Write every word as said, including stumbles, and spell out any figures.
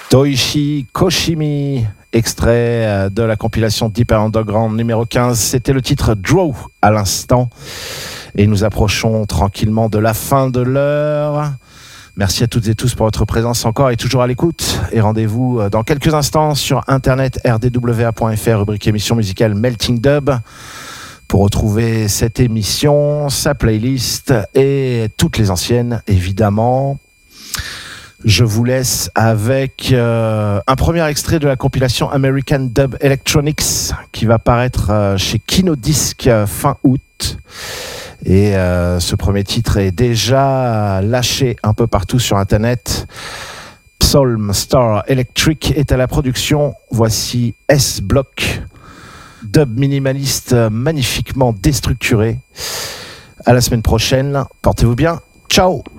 Toichi Koshimi, extrait de la compilation Deep Underground numéro quinze. C'était le titre Draw à l'instant. Et nous approchons tranquillement de la fin de l'heure. Merci à toutes et tous pour votre présence encore et toujours à l'écoute. Et rendez-vous dans quelques instants sur internet r d w a point f r, rubrique émission musicale Melting Dub, pour retrouver cette émission, sa playlist et toutes les anciennes, évidemment. Je vous laisse avec euh, un premier extrait de la compilation American Dub Electronics qui va paraître euh, chez Kinodisc euh, fin août. Et euh, ce premier titre est déjà lâché un peu partout sur internet. Psalm Star Electric est à la production. Voici S-Block, dub minimaliste magnifiquement déstructuré. À la semaine prochaine. Portez-vous bien. Ciao.